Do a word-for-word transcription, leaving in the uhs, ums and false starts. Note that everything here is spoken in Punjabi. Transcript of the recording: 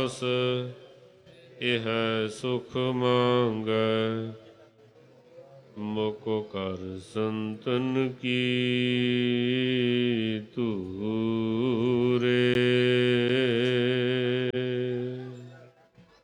ਬਸ ਇਹ ਸੁਖ ਮੰਗੈ, ਮੁਖ ਕਰ ਸੰਤਨ ਕੀ।